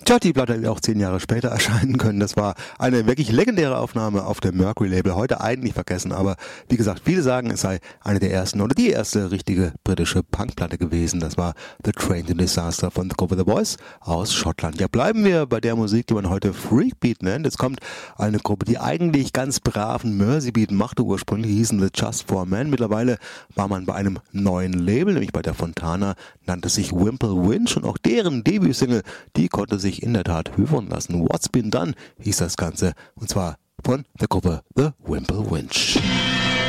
Tja, die Platte hätte auch 10 Jahre später erscheinen können. Das war eine wirklich legendäre Aufnahme auf dem Mercury-Label. Heute eigentlich vergessen, aber wie gesagt, viele sagen, es sei eine der ersten oder die erste richtige britische Punkplatte gewesen. Das war The Train to Disaster von The Cover the Boys aus Schottland. Ja, bleiben wir bei der Musik, die man heute Freakbeat nennt. Jetzt kommt eine Gruppe, die eigentlich ganz braven Merseybeat machte. Ursprünglich hießen The Just Four Men. Mittlerweile war man bei einem neuen Label, nämlich bei der Fontana, nannte sich Wimple Winch und auch deren Debütsingle, die konnte sich in der Tat hören lassen. What's Been Done hieß das Ganze, und zwar von der Gruppe The Wimple Winch.